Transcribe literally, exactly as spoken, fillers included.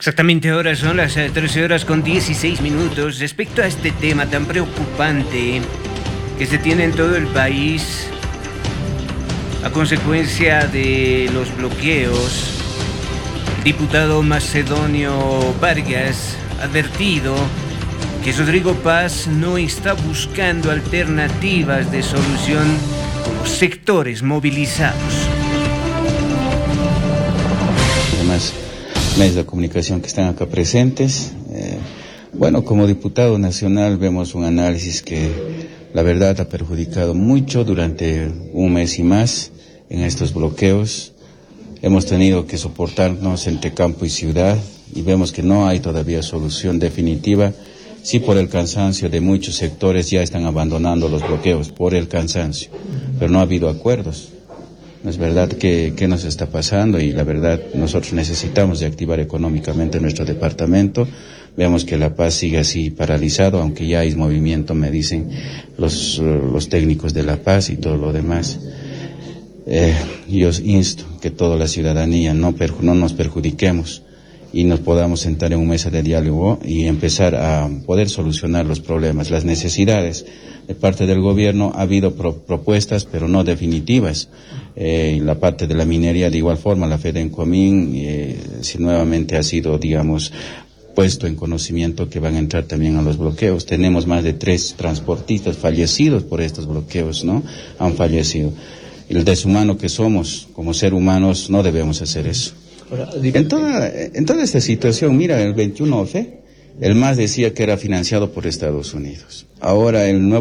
Exactamente, ahora son las eh, trece horas con dieciséis minutos. Respecto a este tema tan preocupante que se tiene en todo el país a consecuencia de los bloqueos, el diputado Macedonio Vargas ha advertido que Rodrigo Paz no está buscando alternativas de solución con los sectores movilizados. Además, medios de comunicación que están acá presentes. Eh, bueno, como diputado nacional vemos un análisis que la verdad ha perjudicado mucho durante un mes y más en estos bloqueos. Hemos tenido que soportarnos entre campo y ciudad y vemos que no hay todavía solución definitiva. Sí, por el cansancio de muchos sectores ya están abandonando los bloqueos, por el cansancio, pero no ha habido acuerdos. No es verdad que, que nos está pasando y la verdad nosotros necesitamos de activar económicamente nuestro departamento. Vemos que La Paz sigue así paralizado, aunque ya hay movimiento, me dicen los, los técnicos de La Paz y todo lo demás. Eh, yo insto que toda la ciudadanía no, perju- no nos perjudiquemos y nos podamos sentar en una mesa de diálogo y empezar a poder solucionar los problemas, las necesidades. De parte del gobierno ha habido pro- propuestas, pero no definitivas. Eh, la parte de la minería, de igual forma, la Fedencomín, eh, si nuevamente ha sido, digamos, puesto en conocimiento que van a entrar también a los bloqueos. Tenemos más de tres transportistas fallecidos por estos bloqueos, ¿no? Han fallecido. El deshumano que somos, como ser humanos, no debemos hacer eso. En toda, en toda esta situación, mira, el veintiuno F, el M A S decía que era financiado por Estados Unidos. Ahora el nuevo